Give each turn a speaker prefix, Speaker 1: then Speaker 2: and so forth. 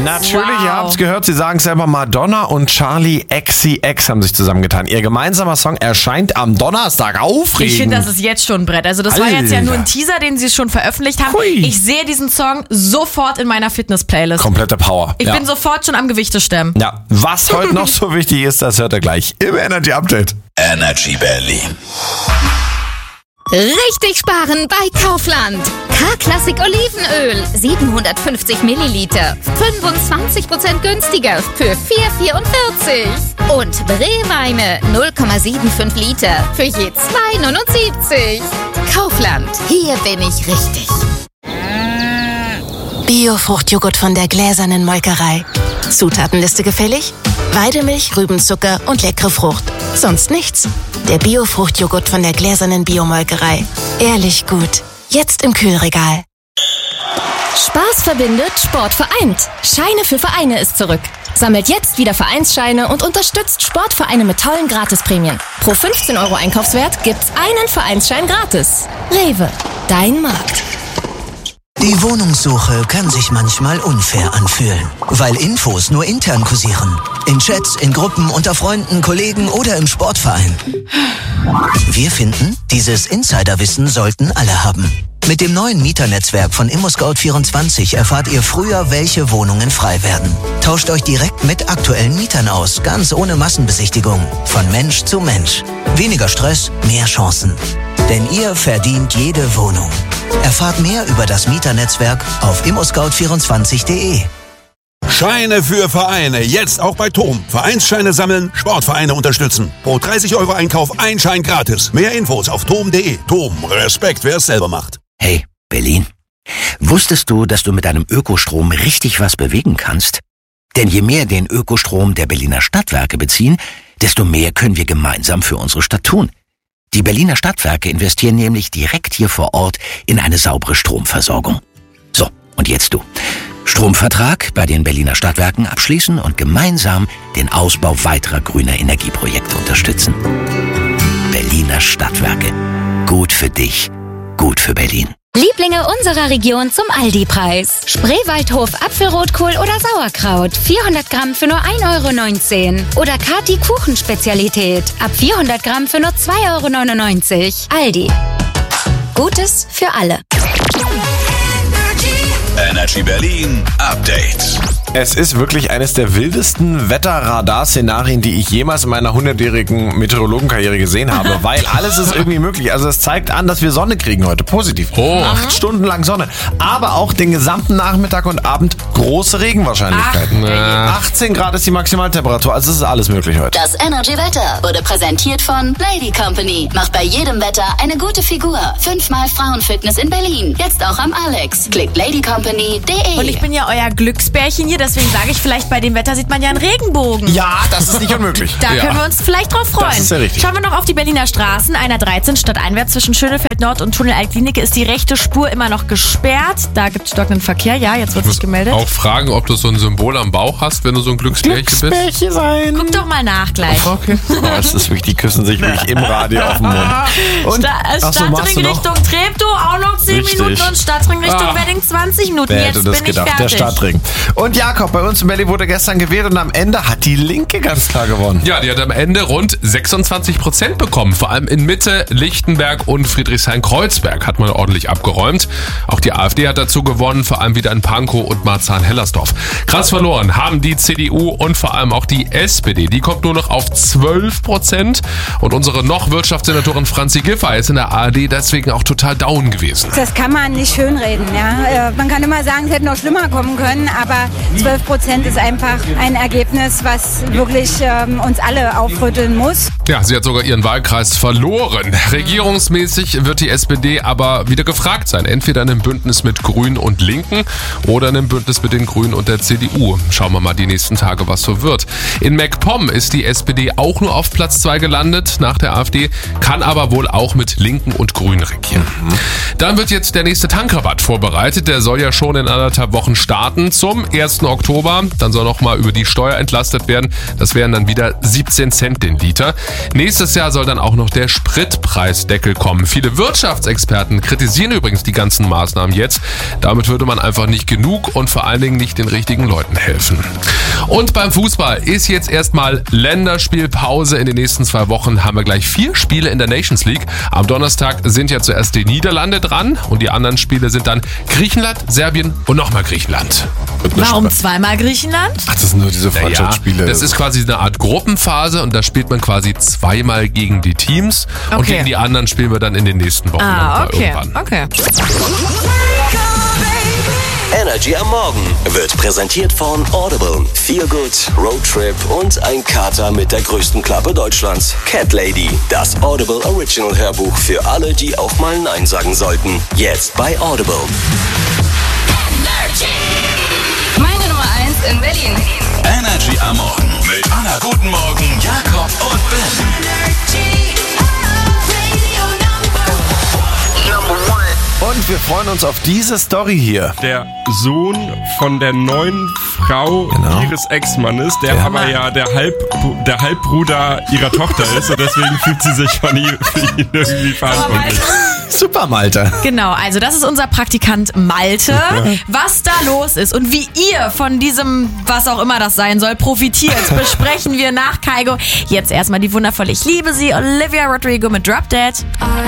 Speaker 1: Natürlich, ihr habt es gehört, sie sagen selber, Madonna und Charli XCX haben sich zusammengetan. Ihr gemeinsamer Song erscheint am Donnerstag. Aufregend.
Speaker 2: Ich finde, das ist jetzt schon ein Brett. Also das war jetzt ja nur ein Teaser, den sie schon veröffentlicht haben.
Speaker 1: Hui.
Speaker 2: Ich sehe diesen Song sofort in meiner Fitness-Playlist.
Speaker 1: Komplette Power.
Speaker 2: Ich bin sofort schon am Gewichte stemmen.
Speaker 1: Ja, was heute noch so wichtig ist, das hört ihr gleich im Energy Update.
Speaker 3: Energy Berlin.
Speaker 4: Richtig sparen bei Kaufland. K-Klassik Olivenöl, 750 Milliliter, 25% günstiger für 4,44. Und Brewweine, 0,75 Liter für je 2,79. Kaufland, hier bin ich richtig.
Speaker 5: Bio-Fruchtjoghurt von der gläsernen Molkerei. Zutatenliste gefällig? Weidemilch, Rübenzucker und leckere Frucht. Sonst nichts. Der Bio-Fruchtjoghurt von der gläsernen Biomolkerei. Ehrlich gut. Jetzt im Kühlregal.
Speaker 6: Spaß verbindet, Sport vereint. Scheine für Vereine ist zurück. Sammelt jetzt wieder Vereinsscheine und unterstützt Sportvereine mit tollen Gratisprämien. Pro 15 € Einkaufswert gibt's einen Vereinsschein gratis. Rewe, dein Markt.
Speaker 7: Die Wohnungssuche kann sich manchmal unfair anfühlen, weil Infos nur intern kursieren. In Chats, in Gruppen, unter Freunden, Kollegen oder im Sportverein. Wir finden, dieses Insiderwissen sollten alle haben. Mit dem neuen Mieternetzwerk von ImmoScout24 erfahrt ihr früher, welche Wohnungen frei werden. Tauscht euch direkt mit aktuellen Mietern aus, ganz ohne Massenbesichtigung. Von Mensch zu Mensch. Weniger Stress, mehr Chancen. Denn ihr verdient jede Wohnung. Erfahrt mehr über das Mieternetzwerk auf immoscout24.de.
Speaker 3: Scheine für Vereine, jetzt auch bei TOM. Vereinsscheine sammeln, Sportvereine unterstützen. Pro 30 € Einkauf ein Schein gratis. Mehr Infos auf tom.de. TOM, Respekt, wer es selber macht.
Speaker 8: Hey, Berlin. Wusstest du, dass du mit deinem Ökostrom richtig was bewegen kannst? Denn je mehr den Ökostrom der Berliner Stadtwerke beziehen, desto mehr können wir gemeinsam für unsere Stadt tun. Die Berliner Stadtwerke investieren nämlich direkt hier vor Ort in eine saubere Stromversorgung. So, und jetzt du. Stromvertrag bei den Berliner Stadtwerken abschließen und gemeinsam den Ausbau weiterer grüner Energieprojekte unterstützen. Berliner Stadtwerke. Gut für dich, gut für Berlin.
Speaker 4: Lieblinge unserer Region zum Aldi-Preis. Spreewaldhof Apfelrotkohl oder Sauerkraut. 400 Gramm für nur 1,19 €. Oder Kati Kuchenspezialität. Ab 400 Gramm für nur 2,99 €. Aldi. Gutes für alle.
Speaker 3: Energy Berlin Update.
Speaker 1: Es ist wirklich eines der wildesten Wetterradar-Szenarien, die ich jemals in meiner 100-jährigen Meteorologenkarriere gesehen habe, weil alles ist irgendwie möglich. Also es zeigt an, dass wir Sonne kriegen heute, positiv. 8 Stunden lang Sonne, aber auch den gesamten Nachmittag und Abend große Regenwahrscheinlichkeiten. 18 Grad ist die Maximaltemperatur, also es ist alles möglich heute.
Speaker 9: Das Energy Wetter wurde präsentiert von Lady Company. Macht bei jedem Wetter eine gute Figur. 5-mal Frauenfitness in Berlin. Jetzt auch am Alex. Klickt ladycompany.de.
Speaker 2: Und ich bin ja euer Glücksbärchen hier, deswegen sage ich, vielleicht bei dem Wetter sieht man ja einen Regenbogen.
Speaker 1: Ja, das ist nicht unmöglich.
Speaker 2: Da können wir uns vielleicht drauf freuen.
Speaker 1: Das ist ja richtig.
Speaker 2: Schauen wir noch auf die Berliner Straßen. Einer 13 stadteinwärts zwischen Schönefeld Nord und Tunnel Altklinike ist die rechte Spur immer noch gesperrt. Da gibt es stockenden Verkehr. Ja, jetzt wird sich gemeldet.
Speaker 10: Auch fragen, ob du so ein Symbol am Bauch hast, wenn du so ein Glücksbärchen bist.
Speaker 1: Glücksbärchen sein.
Speaker 2: Guck doch mal nach gleich.
Speaker 10: Okay.
Speaker 1: Oh, das ist wirklich, die küssen sich wirklich im Radio auf den Mund. Und
Speaker 2: Stadtring Richtung Treptow auch noch 10 Minuten und Stadtring Richtung Wedding 20 Minuten. Jetzt bin ich fertig.
Speaker 1: Der Stadtring. Und Jakob, bei uns in Berlin wurde gestern gewählt und am Ende hat die Linke ganz klar gewonnen.
Speaker 10: Ja, die hat am Ende rund 26% bekommen. Vor allem in Mitte, Lichtenberg und Friedrichshain-Kreuzberg hat man ordentlich abgeräumt. Auch die AfD hat dazu gewonnen, vor allem wieder in Pankow und Marzahn-Hellersdorf. Krass verloren haben die CDU und vor allem auch die SPD. Die kommt nur noch auf 12%. Und unsere noch Wirtschaftssenatorin Franzi Giffey ist in der ARD deswegen auch total down gewesen.
Speaker 11: Das kann man nicht schönreden. Ja? Man kann immer sagen, es hätte noch schlimmer kommen können, aber 12% ist einfach ein Ergebnis, was wirklich uns alle aufrütteln muss.
Speaker 10: Ja, sie hat sogar ihren Wahlkreis verloren. Regierungsmäßig wird die SPD aber wieder gefragt sein. Entweder in einem Bündnis mit Grünen und Linken oder in einem Bündnis mit den Grünen und der CDU. Schauen wir mal die nächsten Tage, was so wird. In MacPom ist die SPD auch nur auf Platz 2 gelandet nach der AfD, kann aber wohl auch mit Linken und Grünen regieren. Dann wird jetzt der nächste Tankrabatt vorbereitet. Der soll ja schon in 1,5 Wochen starten. Zum 1. Oktober. Dann soll nochmal über die Steuer entlastet werden. Das wären dann wieder 17 Cent den Liter. Nächstes Jahr soll dann auch noch der Spritpreisdeckel kommen. Viele Wirtschaftsexperten kritisieren übrigens die ganzen Maßnahmen jetzt. Damit würde man einfach nicht genug und vor allen Dingen nicht den richtigen Leuten helfen. Und beim Fußball ist jetzt erstmal Länderspielpause. In den nächsten 2 Wochen haben wir gleich 4 Spiele in der Nations League. Am Donnerstag sind ja zuerst die Niederlande dran und die anderen Spiele sind dann Griechenland, Serbien und nochmal Griechenland.
Speaker 2: Warum zweimal Griechenland?
Speaker 1: Ach, das sind nur diese Freundschaftsspiele.
Speaker 10: Das ist quasi eine Art Gruppenphase und da spielt man quasi zweimal gegen die Teams. Und
Speaker 2: Okay.
Speaker 10: gegen die anderen spielen wir dann in den nächsten Wochen.
Speaker 2: Okay,
Speaker 10: Irgendwann.
Speaker 2: okay.
Speaker 12: Energy am Morgen wird präsentiert von Audible. Feel Good, Roadtrip und ein Kater mit der größten Klappe Deutschlands. Cat Lady, das Audible Original Hörbuch für alle, die auch mal Nein sagen sollten. Jetzt bei Audible.
Speaker 4: Meine Nummer 1 in Berlin.
Speaker 3: Energy am Morgen mit Anna Guten Morgen, Jakob und Ben.
Speaker 1: Und wir freuen uns auf diese Story hier.
Speaker 13: Der Sohn von der neuen Frau ihres Ex-Mannes, der aber ja der Halbbruder ihrer Tochter ist und deswegen fühlt sie sich für ihn irgendwie verantwortlich.
Speaker 1: Super, Malte.
Speaker 2: Genau, also das ist unser Praktikant Malte. Was da los ist und wie ihr von diesem, was auch immer das sein soll, profitiert, besprechen wir nach Kaigo. Jetzt erstmal die wundervolle Ich liebe sie, Olivia Rodrigo mit Drop Dead.